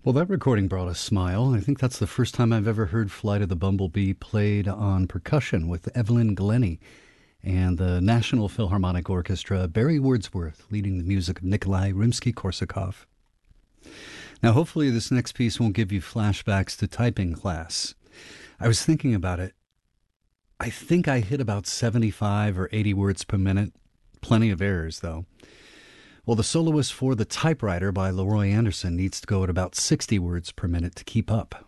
Well, that recording brought a smile. I think that's the first time I've ever heard Flight of the Bumblebee played on percussion with Evelyn Glennie and the National Philharmonic Orchestra, Barry Wordsworth leading the music of Nikolai Rimsky-Korsakov. Now, hopefully this next piece won't give you flashbacks to typing class. I was thinking about it. I think I hit about 75 or 80 words per minute. Plenty of errors, though. Well, the soloist for The Typewriter by Leroy Anderson needs to go at about 60 words per minute to keep up.